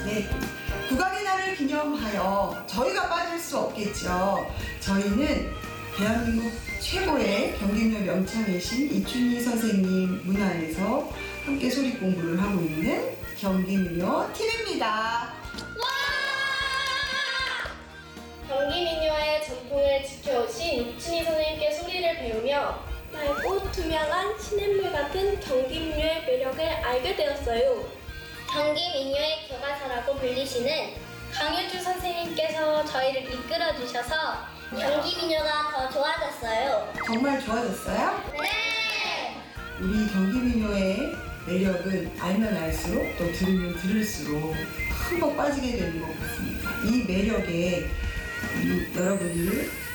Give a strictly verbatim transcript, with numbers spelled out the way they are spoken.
네, 국악의 날을 기념하여 저희가 빠질 수 없겠죠. 저희는 대한민국 최고의 경기민요 명창이신 이춘희 선생님 문화에서 함께 소리 공부를 하고 있는 경기민요 팀입니다. 경기민요의 전통을 지켜오신 이춘희 선생님께 소리를 배우며 맑고 투명한 시냇물 같은 경기민요의 매력을 알게 되었어요. 경기민요의 교과서라고 불리시는 강효주 선생님께서 저희를 이끌어 주셔서 경기민요가 더 좋아졌어요. 정말 좋아졌어요? 네! 우리 경기민요의 매력은 알면 알수록 또 들으면 들을수록 흠뻑 빠지게 되는 것 같습니다. 이 매력에 우리 여러분들